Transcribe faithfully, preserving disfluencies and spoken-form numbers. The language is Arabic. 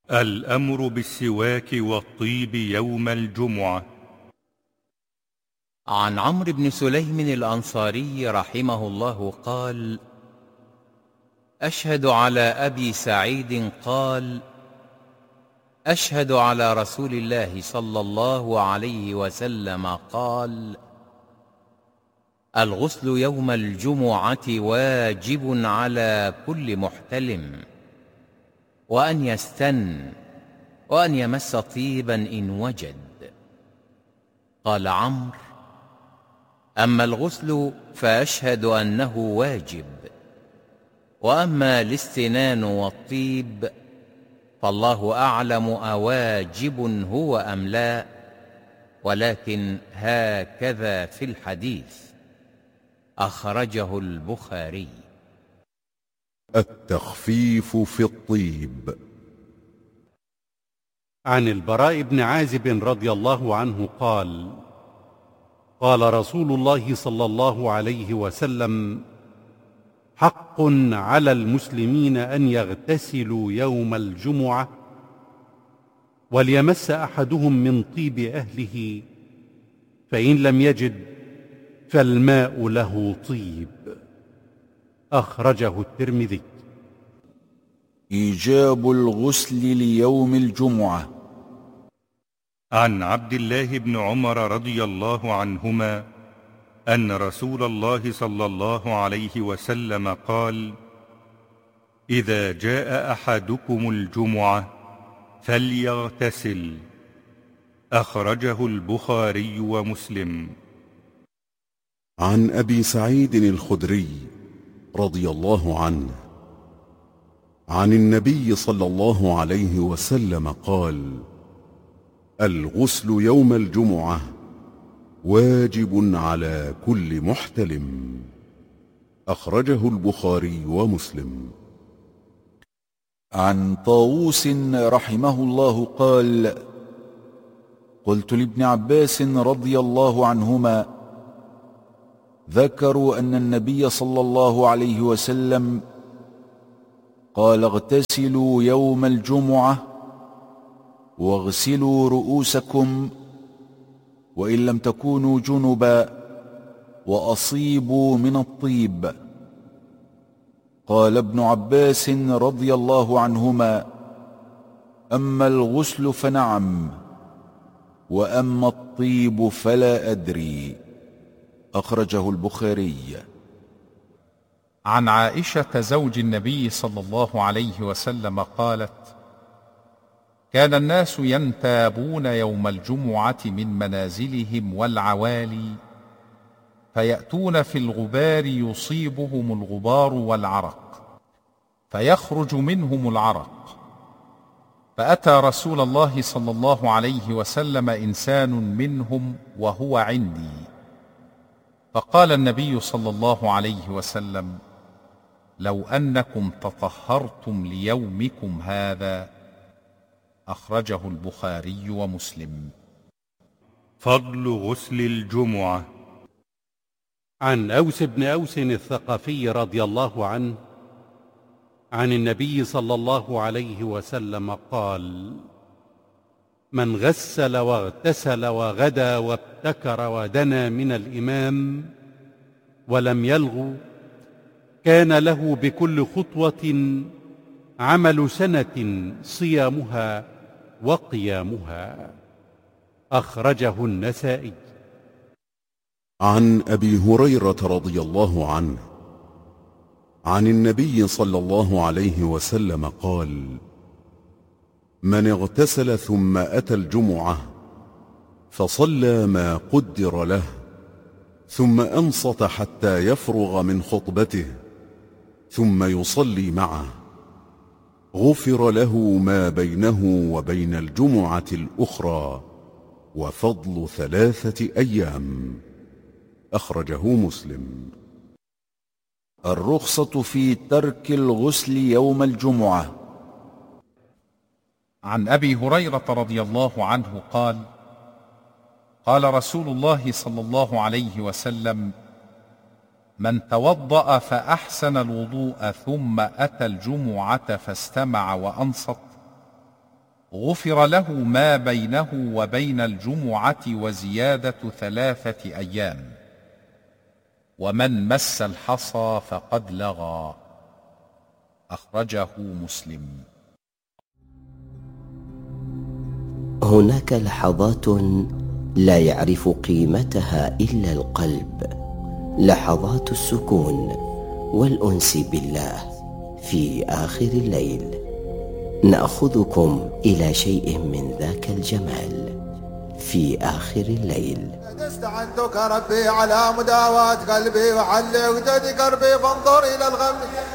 الأمر بالسواك والطيب يوم الجمعة. عن عمرو بن سليم الأنصاري رحمه الله قال: أشهد على أبي سعيد قال: أشهد على رسول الله صلى الله عليه وسلم قال: الغسل يوم الجمعة واجب على كل محتلم، وأن يستن، وأن يمس طيبا إن وجد. قال عمرو: أما الغسل فأشهد أنه واجب، وأما الاستنان والطيب فالله أعلم أواجب هو أم لا، ولكن هكذا في الحديث. أخرجه البخاري. التخفيف في الطيب. عن البراء بن عازب رضي الله عنه قال: قال رسول الله صلى الله عليه وسلم: حق على المسلمين أن يغتسلوا يوم الجمعة، وليمس أحدهم من طيب أهله، فإن لم يجد فالماء له طيب. أخرجه الترمذي. إيجاب الغسل ليوم الجمعة. عن عبد الله بن عمر رضي الله عنهما أن رسول الله صلى الله عليه وسلم قال: إذا جاء أحدكم الجمعة فليغتسل. أخرجه البخاري ومسلم. عن أبي سعيد الخدري رضي الله عنه عن النبي صلى الله عليه وسلم قال: الغسل يوم الجمعة واجب على كل محتلم. أخرجه البخاري ومسلم. عن طاووس رحمه الله قال: قلت لابن عباس رضي الله عنهما: ذكروا أن النبي صلى الله عليه وسلم قال: اغتسلوا يوم الجمعة واغسلوا رؤوسكم، وإن لم تكونوا جنبا، وأصيبوا من الطيب. قال ابن عباس رضي الله عنهما: أما الغسل فنعم، وأما الطيب فلا أدري. أخرجه البخاري. عن عائشة زوج النبي صلى الله عليه وسلم قالت: كان الناس ينتابون يوم الجمعة من منازلهم والعوالي، فيأتون في الغبار يصيبهم الغبار والعرق، فيخرج منهم العرق. فأتى رسول الله صلى الله عليه وسلم إنسان منهم وهو عندي، فقال النبي صلى الله عليه وسلم: لو أنكم تطهرتم ليومكم هذا. أخرجه البخاري ومسلم. فضل غسل الجمعة. عن أوس بن أوس الثقفي رضي الله عنه عن النبي صلى الله عليه وسلم قال: من غسل واغتسل وغدا وابتكر ودنا من الإمام ولم يلغ، كان له بكل خطوة عمل سنة صيامها وقيامها. أخرجه النسائي. عن أبي هريرة رضي الله عنه عن النبي صلى الله عليه وسلم قال: من اغتسل ثم أتى الجمعة فصلى ما قدر له، ثم أنصت حتى يفرغ من خطبته، ثم يصلي معه، غفر له ما بينه وبين الجمعة الأخرى، وفضل ثلاثة أيام. أخرجه مسلم. الرخصة في ترك الغسل يوم الجمعة. عن أبي هريرة رضي الله عنه قال: قال رسول الله صلى الله عليه وسلم: من توضأ فأحسن الوضوء ثم أتى الجمعة فاستمع وأنصت، غفر له ما بينه وبين الجمعة وزيادة ثلاثة أيام. ومن مس الحصى فقد لغى. أخرجه مسلم. هناك لحظات لا يعرف قيمتها إلا القلب، لحظات السكون والأنس بالله في آخر الليل. نأخذكم إلى شيء من ذاك الجمال في آخر الليل. استعنتك ربي على مداواة قلبي وحل عقدة قربي فانظر إلى الغم